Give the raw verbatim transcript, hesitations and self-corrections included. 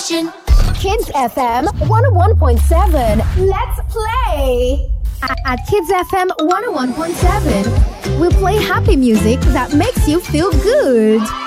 station. Kids F M one oh one point seven. Let's play! At Kids F M one oh one point seven, we play happy music that makes you feel good.